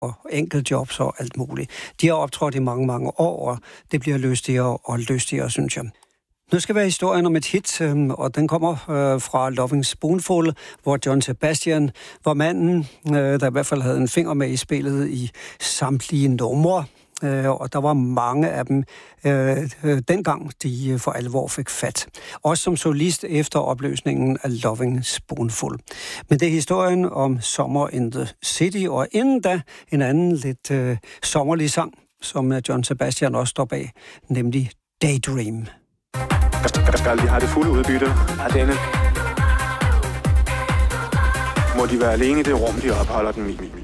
og enkeltjobs og alt muligt. De har optrådt i mange, mange år, og det bliver lystigere og lystigere, synes jeg. Nu skal være historien om et hit, og den kommer fra Loving Spoonful, hvor John Sebastian var manden, der i hvert fald havde en finger med i spillet i samtlige numre. Og der var mange af dem dengang, de for alvor fik fat. Også som solist efter opløsningen af Loving Spoonful. Men det er historien om Summer in the City, og inden da en anden lidt sommerlig sang, som John Sebastian også står bag, nemlig Daydream. Skal de have det fulde udbytte af denne? Må de være alene i det rum, de opholder den i?